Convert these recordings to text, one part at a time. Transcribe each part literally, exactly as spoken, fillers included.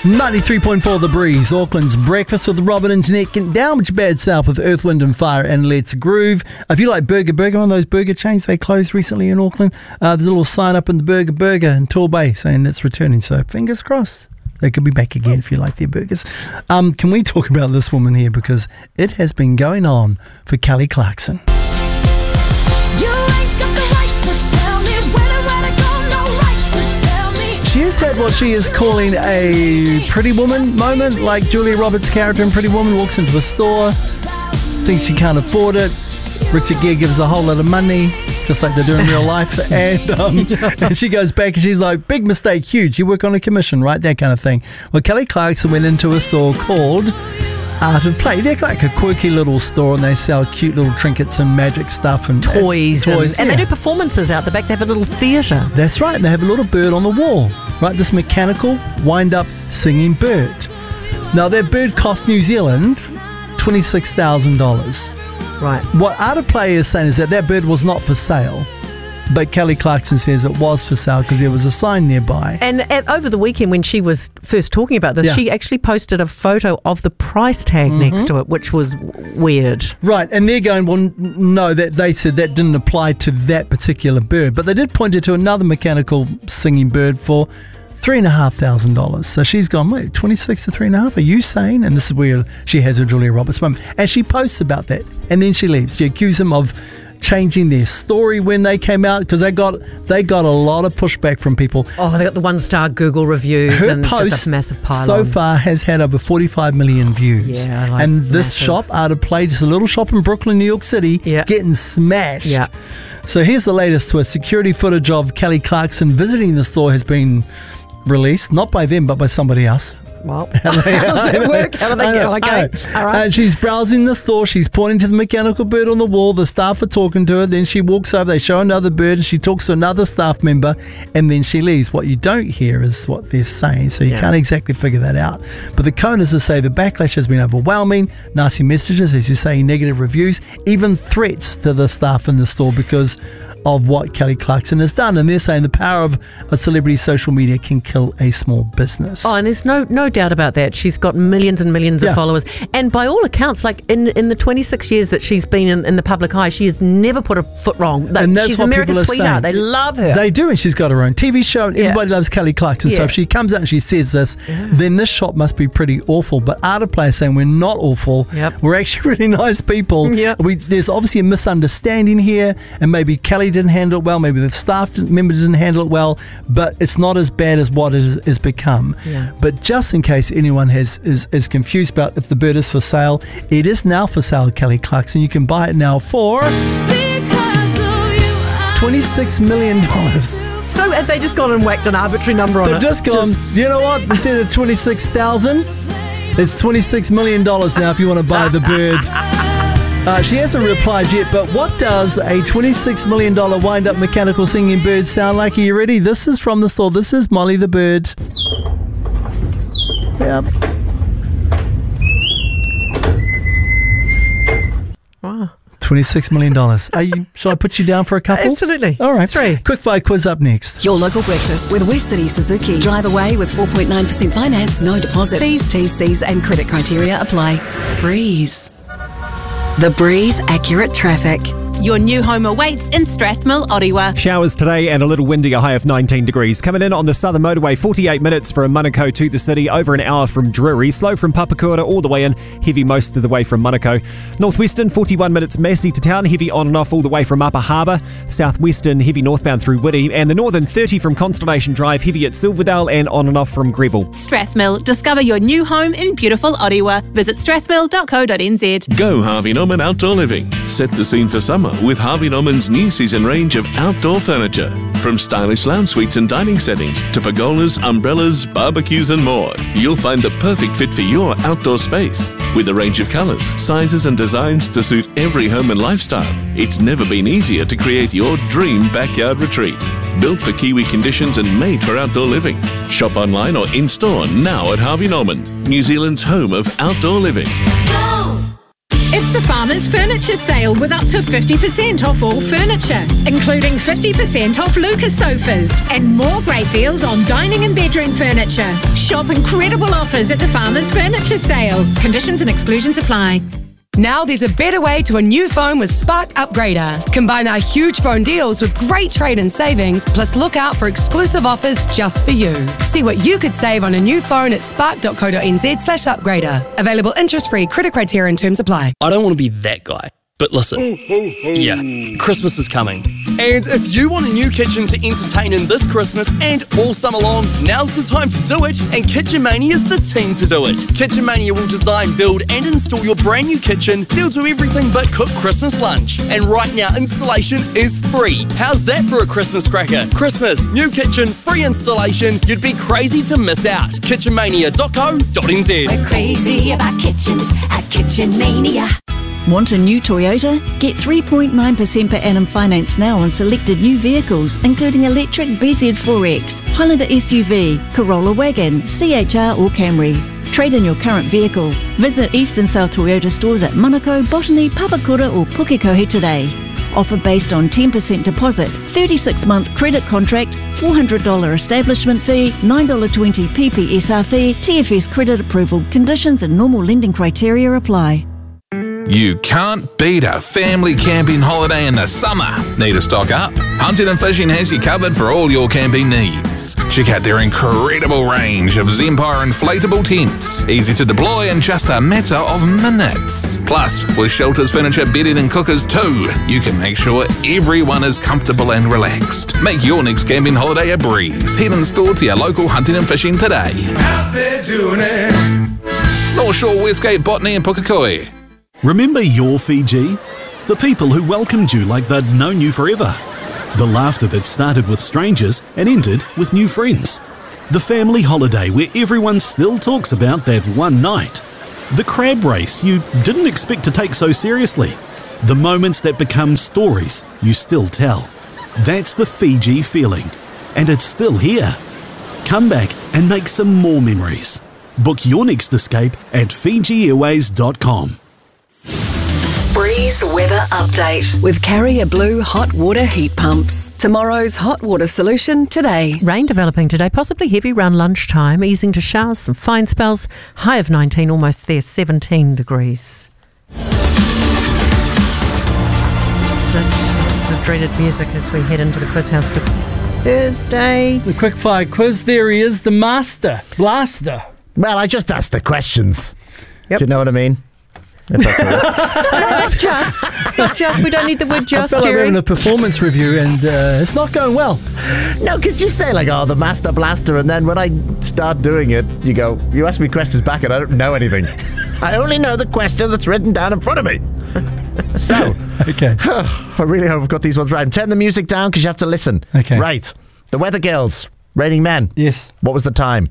ninety-three point four The Breeze, Auckland's breakfast with Robin and Jeanette. Getting down with your bad south with Earth, Wind and Fire and Let's Groove. If you like Burger Burger, one of those burger chains, they closed recently in Auckland. Uh, there's a little sign up in the Burger Burger in Torbay saying it's returning. So fingers crossed. They could be back again if you like their burgers. Um, can we talk about this woman here? Because it has been going on for Kelly Clarkson. She has had what she is calling a Pretty Woman moment, like Julia Roberts' character in Pretty Woman walks into a store, thinks she can't afford it. Richard Gere gives a whole lot of money, just like they do in real life, and, um, and she goes back and she's like, big mistake, huge, you work on a commission, right? That kind of thing. Well, Kelly Clarkson went into a store called Art of Play. They're like a quirky little store and they sell cute little trinkets and magic stuff and toys. And, toys, and, and yeah. they do performances out the back. They have a little theatre. That's right. They have a little bird on the wall, right? This mechanical, wind-up singing bird. Now, that bird cost New Zealand twenty-six thousand dollars. Right. What Art of Play is saying is that that bird was not for sale. But Kelly Clarkson says it was for sale because there was a sign nearby. And at, over the weekend when she was first talking about this, yeah. she actually posted a photo of the price tag mm-hmm. next to it, which was weird. Right, and they're going, well, no, that they said that didn't apply to that particular bird. But they did point it to another mechanical singing bird for three and a half thousand dollars. So she's gone, wait, twenty-six to three and a half? Are you saying? And this is where she has her Julia Roberts moment. And she posts about that, and then she leaves. She accused him of changing their story when they came out because they got they got a lot of pushback from people. Oh, they got the one star Google reviews. Her and post just a massive pile so on. far has had over forty-five million views. Yeah, I like and this massive. shop, Art of Play, just a little shop in Brooklyn, New York City, yeah. getting smashed. Yeah. So here's the latest twist. Security footage of Kelly Clarkson visiting the store has been released, not by them, but by somebody else. Well, how does that work? How do they go? Okay, all right. And she's browsing the store. She's pointing to the mechanical bird on the wall. The staff are talking to her. Then she walks over. They show another bird. And she talks to another staff member. And then she leaves. What you don't hear is what they're saying. So you yeah. can't exactly figure that out. But the Coners say the backlash has been overwhelming. Nasty messages, as you say, negative reviews, even threats to the staff in the store because of what Kelly Clarkson has done. And they're saying the power of a celebrity social media can kill a small business. Oh, and there's no no doubt about that. She's got millions and millions yeah. of followers. And by all accounts, like in, in the twenty-six years that she's been in, in the public eye, she has never put a foot wrong. Like, and that's she's what America's people are sweetheart. saying. They love her. They do, and she's got her own T V show, and yeah. everybody loves Kelly Clarkson. Yeah. So if she comes out and she says this, yeah. then this shop must be pretty awful. But Art of Play is saying we're not awful. Yep. We're actually really nice people. Yep. We, there's obviously a misunderstanding here, and maybe Kelly didn't handle it well, maybe the staff didn't, member didn't handle it well, but it's not as bad as what it has become. Yeah. But just in case anyone has is, is confused about if the bird is for sale, it is now for sale, Kelly Clarkson. You can buy it now for twenty-six million dollars. So have they just gone and whacked an arbitrary number on They've it? just gone, just, you know what? Instead of twenty-six thousand dollars, it's twenty-six million dollars now if you want to buy the bird. Uh, she hasn't replied yet, but what does a twenty-six million dollars wind-up mechanical singing bird sound like? Are you ready? This is from the store. This is Molly the bird. Yep. Wow. twenty-six million dollars. Are you, shall I put you down for a couple? Absolutely. All right. Three. Quick fire quiz up next. Your local breakfast with West City Suzuki. Drive away with four point nine percent finance, no deposit. Fees, T's, C's and credit criteria apply. Breeze. The Breeze Accurate Traffic. Your new home awaits in Strathmill, Orewa. Showers today and a little windy, a high of nineteen degrees. Coming in on the Southern Motorway, forty-eight minutes from Manukau to the city, over an hour from Drury. Slow from Papakura all the way in, heavy most of the way from Manukau. Northwestern, forty-one minutes Massey to town, heavy on and off all the way from Upper Harbour. Southwestern, heavy northbound through Whitty. And the Northern, thirty from Constellation Drive, heavy at Silverdale and on and off from Greville. Strathmill. Discover your new home in beautiful Orewa. Visit strathmill dot co dot n z. Go Harvey Norman Outdoor Living. Set the scene for summer with Harvey Norman's new season range of outdoor furniture. From stylish lounge suites and dining settings to pergolas, umbrellas, barbecues and more. You'll find the perfect fit for your outdoor space. With a range of colours, sizes and designs to suit every home and lifestyle, it's never been easier to create your dream backyard retreat. Built for Kiwi conditions and made for outdoor living. Shop online or in-store now at Harvey Norman, New Zealand's home of outdoor living. It's the Farmers Furniture Sale with up to fifty percent off all furniture, including fifty percent off Lucas sofas and more great deals on dining and bedroom furniture. Shop incredible offers at the Farmers Furniture Sale. Conditions and exclusions apply. Now there's a better way to a new phone with Spark Upgrader. Combine our huge phone deals with great trade-in savings, plus look out for exclusive offers just for you. See what you could save on a new phone at spark.co.nz slash upgrader. Available interest-free, credit criteria and terms apply. I don't want to be that guy, but listen. Yeah, Christmas is coming. And if you want a new kitchen to entertain in this Christmas and all summer long, now's the time to do it, and Kitchen Mania is the team to do it. Kitchen Mania will design, build and install your brand new kitchen. They'll do everything but cook Christmas lunch. And right now, installation is free. How's that for a Christmas cracker? Christmas, new kitchen, free installation. You'd be crazy to miss out. kitchen mania dot co dot n z. We're crazy about kitchens at Kitchen Mania. Want a new Toyota? Get three point nine percent per annum finance now on selected new vehicles, including electric B Z four X, Highlander S U V, Corolla Wagon, C H R or Camry. Trade in your current vehicle. Visit East and South Toyota stores at Manukau, Botany, Papakura or Pukekohe today. Offer based on ten percent deposit, thirty-six month credit contract, four hundred dollars establishment fee, nine dollars twenty P P S R fee, T F S credit approval. Conditions and normal lending criteria apply. You can't beat a family camping holiday in the summer. Need to stock up? Hunting and Fishing has you covered for all your camping needs. Check out their incredible range of Zempire inflatable tents, easy to deploy in just a matter of minutes. Plus, with shelters, furniture, bedding and cookers too, you can make sure everyone is comfortable and relaxed. Make your next camping holiday a breeze. Head in store to your local Hunting and Fishing today. Out there doing it. North Shore, Westgate, Botany and Pukekohe. Remember your Fiji? The people who welcomed you like they'd known you forever. The laughter that started with strangers and ended with new friends. The family holiday where everyone still talks about that one night. The crab race you didn't expect to take so seriously. The moments that become stories you still tell. That's the Fiji feeling. And it's still here. Come back and make some more memories. Book your next escape at fiji airways dot com. Breeze weather update with Carrier Blue hot water heat pumps. Tomorrow's hot water solution today. Rain developing today, possibly heavy around lunchtime, easing to showers, some fine spells. High of nineteen, almost there, seventeen degrees. It's the dreaded music as we head into the quiz house for Thursday. The quickfire quiz, there he is, the master blaster. Well, I just asked the questions. Yep. Do you know what I mean? If that's all right. No, not just. Not just. We don't need the word just, I feel like we're Jerry. having a performance review and uh, it's not going well. No, because you say like, oh, the master blaster, and then when I start doing it, you go, you ask me questions back and I don't know anything. I only know the question that's written down in front of me. So, okay. I really hope I've got these ones right. Turn the music down because you have to listen. Okay. Right. The Weather Girls, Raining Men. Yes. What was the time?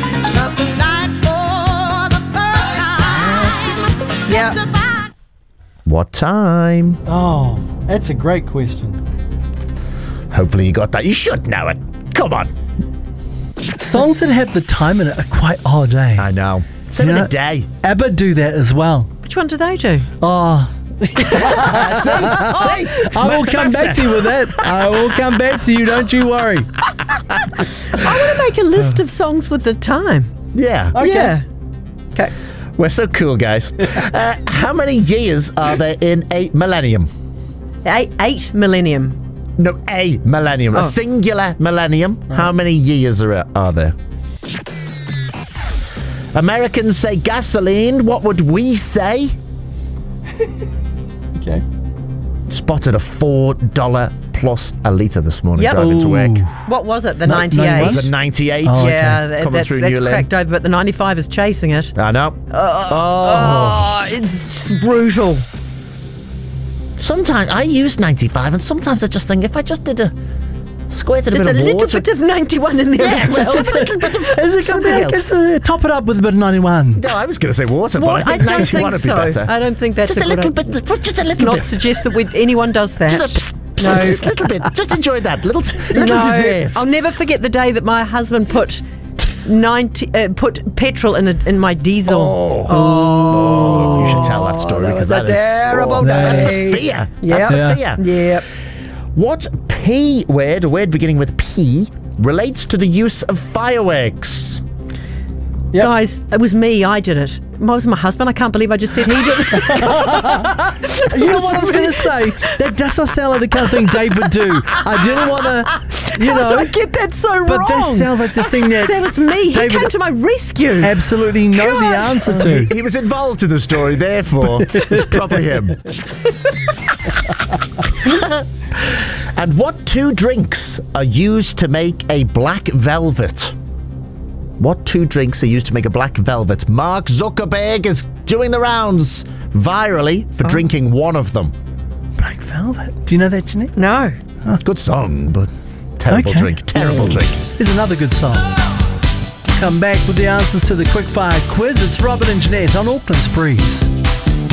Yeah. What time? Oh, that's a great question. Hopefully you got that. You should know it. Come on. Songs that have the time in it are quite odd, eh? I know. Same You with know, the day. ABBA do that as well. Which one do they do? Oh. see? See? I will come back to you with that. I will come back to you, don't you worry. I want to make a list of songs with the time. Yeah. Okay. Yeah. Okay. We're so cool, guys. uh, how many years are there in a millennium? Eight, eight millennium. No, a millennium. Oh. A singular millennium. Right. How many years are, are there? Americans say gasoline. What would we say? Okay. Spotted a four dollars plus a litre this morning Yep. driving to work. What was it? The No- ninety-eight? It was a ninety-eight. Oh, okay. Yeah, that, Coming that's, through that's New Lane. cracked over, but the ninety-five is chasing it. I know. Oh, Oh. oh, it's just brutal. Sometimes I use ninety-five, and sometimes I just think if I just did a squirted a Just bit a of little water. bit of ninety-one in there Yeah, as well. just a little bit of Is it something going else. to top it up with a bit of ninety-one? No, I was going to say water, Well, but I I think don't ninety-one think would be so. better. I don't think that's just a, a good little idea. bit. Just a Let's little not bit. suggest that we, anyone does that. Just a, No. just a little bit. Just enjoy that little little no, dessert. I'll never forget the day that my husband put ninety. Uh, put petrol in a, in my diesel. Oh. Oh. You should tell that story that because was that a is terrible oh, that's the day. fear. Yep. That's the Yeah. fear. Yep. What P word, a word beginning with P, relates to the use of fireworks? Yep. Guys, it was me. I did it. It was my husband. I can't believe I just said he did it. You know what I was going to say? That does not sound like the kind of thing Dave would do. I didn't want to, you know. I get that so but wrong. that sounds like the thing that That was me. He David came to my rescue. absolutely know the answer to. He, he was involved in the story, therefore it's probably him. And what two drinks are used to make a black velvet? What two drinks are used to make a black velvet? Mark Zuckerberg is doing the rounds virally for Oh. drinking one of them. Black Velvet. Do you know that, Janine? No. Huh, good song, but terrible Okay. drink. Terrible drink. Here's another good song. Come back with the answers to the quickfire quiz. It's Robin and Jeanette on Auckland's Breeze.